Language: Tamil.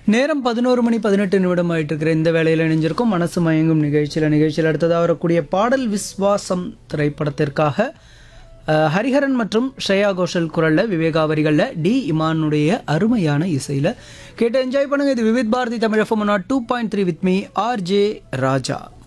நேரம் 11:18 ஆயிட்டு இருக்கிற இந்த வேளையில் இணைஞ்சிருக்கும் மனசு மயங்கும் நிகழ்ச்சியில் அடுத்ததாக வரக்கூடிய பாடல் விஸ்வாசம் திரைப்படத்திற்காக ஹரிஹரன் மற்றும் ஸ்ரேயா கோஷல் குரலில் விவேகா வரிகளில் டி இமானுடைய அருமையான இசையில் கேட்டு என்ஜாய் பண்ணுங்க. இது Vividh Bharathi Tamil FM 2.3 with me RJ Raja.